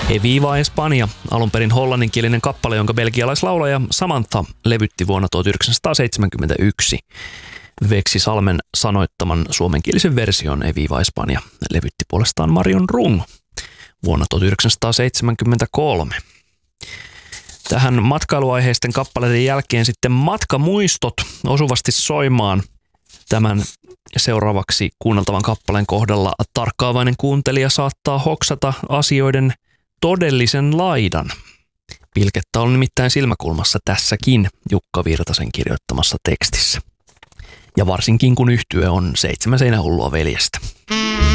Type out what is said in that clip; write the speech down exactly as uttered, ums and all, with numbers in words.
Viva Espanja, alun perin hollanninkielinen kappale, jonka belgialaislaulaja Samantha levytti vuonna tuhatyhdeksänsataaseitsemänkymmentäyksi. Veksi Salmen sanoittaman suomenkielisen version E Viva Espanja levytti puolestaan Marion Rung vuonna tuhatyhdeksänsataaseitsemänkymmentäkolme. Tähän matkailuaiheisten kappaleiden jälkeen sitten matkamuistot osuvasti soimaan. Tämän seuraavaksi kuunneltavan kappaleen kohdalla tarkkaavainen kuuntelija saattaa hoksata asioiden todellisen laidan. Pilkettä on nimittäin silmäkulmassa tässäkin Jukka Virtasen kirjoittamassa tekstissä. Ja varsinkin kun yhtye on Seitsemän seinähullua veljestä.